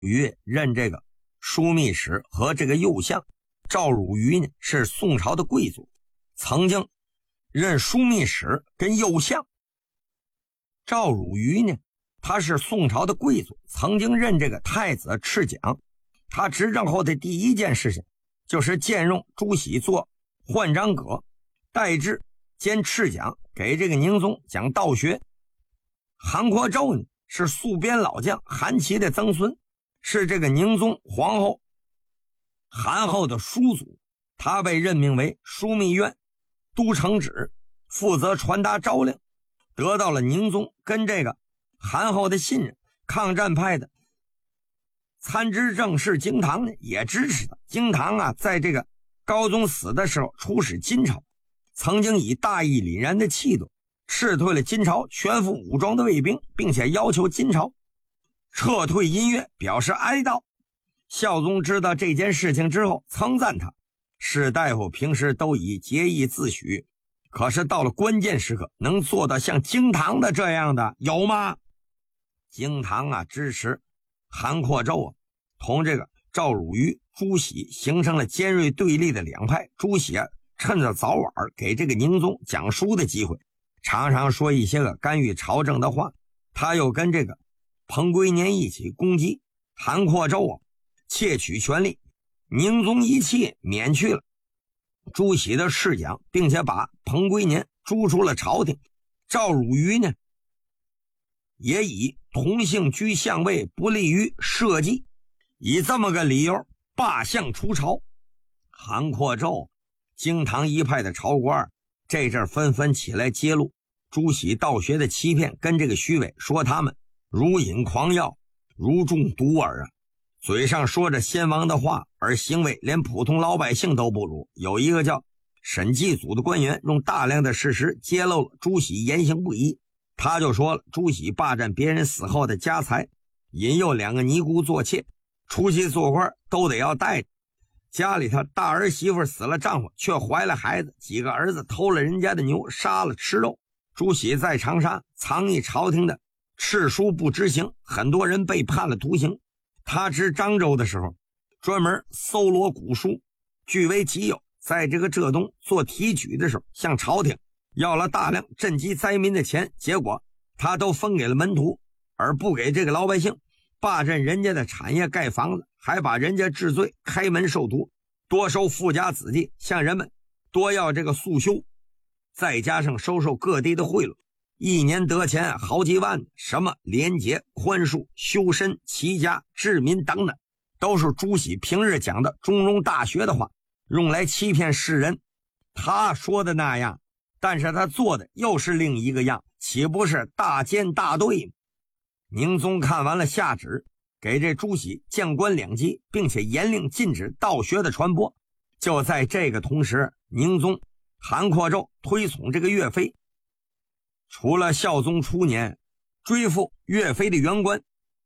瑜任这个枢密使和这个右相。赵汝愚呢是宋朝的贵族，曾经任枢密使跟右相。赵汝愚呢，他是宋朝的贵族，曾经任这个太子赤讲。他执政后的第一件事情就是荐用朱熹做焕章阁，代制兼赤讲，给这个宁宗讲道学。韩括胄呢是宿边老将韩琦的曾孙，是这个宁宗皇后韩后的叔祖。他被任命为枢密院都承旨，负责传达诏令，得到了宁宗跟这个韩后的信任。抗战派的参知政事经堂呢也支持他。经堂啊，在这个高宗死的时候出使金朝，曾经以大义凛然的气度斥退了金朝全副武装的卫兵，并且要求金朝撤退音乐，表示哀悼。孝宗知道这件事情之后称赞他，士大夫平时都以节义自诩，可是到了关键时刻能做到像经堂的这样的有吗？经堂啊支持韩括胄啊同这个赵汝愚、朱熹形成了尖锐对立的两派。朱熹啊趁着早晚给这个宁宗讲书的机会，常常说一些个干预朝政的话。他又跟这个彭归年一起攻击韩括胄啊，窃取权力。宁宗一气免去了朱熹的侍讲，并且把彭归年逐出了朝廷。赵汝愚呢也以同姓居相位不利于社稷，以这么个理由罢相出朝。韩括胄经堂一派的朝官这阵纷纷起来揭露朱熹道学的欺骗跟这个虚伪，说他们如饮狂药，如中毒饵啊，嘴上说着先王的话，而行为连普通老百姓都不如。有一个叫审计组的官员用大量的事实揭露了朱熹言行不一。他就说了，朱熹霸占别人死后的家财，引诱2个尼姑做妾，出去做官都得要带着。家里他大儿媳妇死了丈夫，却怀了孩子，几个儿子偷了人家的牛，杀了吃肉。朱熹在长沙藏匿朝廷的敕书不执行，很多人被判了徒刑。他知漳州的时候专门搜罗古书据为己有，在这个浙东做提举的时候向朝廷要了大量赈济灾民的钱，结果他都分给了门徒，而不给这个老百姓，霸占人家的产业盖房子，还把人家治罪，开门授徒，多收富家子弟，向人们多要这个速修，再加上收受各地的贿赂，一年得钱好几万，什么廉洁、宽恕、修身、齐家、治民等等，都是朱熹平日讲的中庸大学的话，用来欺骗世人。他说的那样，但是他做的又是另一个样，岂不是大奸大对吗？宁宗看完了下旨，给这朱熹降官2级，并且严令禁止道学的传播。就在这个同时，宁宗韩括胄推崇这个岳飞，除了孝宗初年追复岳飞的原官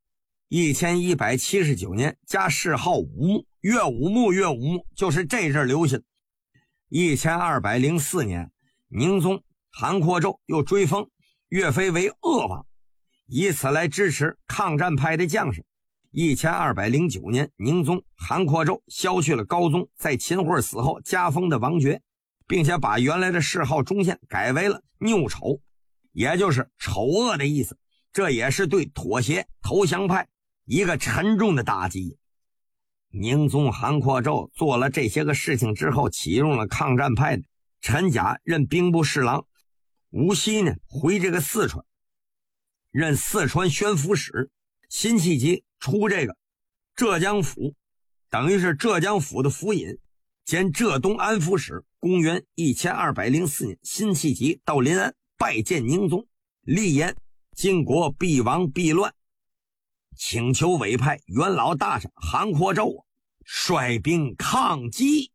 1179年加谥号武穆，岳武穆就是这阵流行。1204年宁宗韩括胄又追封岳飞为鄂王，以此来支持抗战派的将士。1209年宁宗韩括胄削去了高宗在秦桧死后加封的王爵，并且把原来的谥号忠宪改为了拗丑，也就是丑恶的意思。这也是对妥协投降派一个沉重的打击。宁宗韩括胄做了这些个事情之后，启用了抗战派的陈甲任兵部侍郎，吴锡呢回这个四川任四川宣抚使，辛弃疾出这个浙江府，等于是浙江府的府尹兼浙东安抚使。公元1204年，辛弃疾到临安拜见宁宗，立言晋国必亡必乱，请求委派元老大臣韩括胄率兵抗击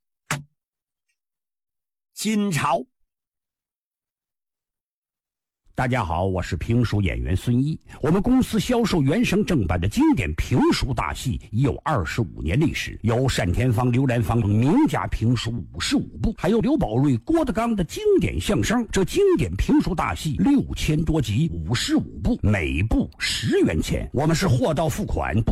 金朝。 大家好，我是评书演员孙一。我们公司销售原声正版的经典评书大戏已有25年历史，有单田芳、刘兰芳等名家评书55部，还有刘宝瑞、郭德纲的经典相声。这经典评书大戏6000多集，55部，每部10元钱。我们是货到付款。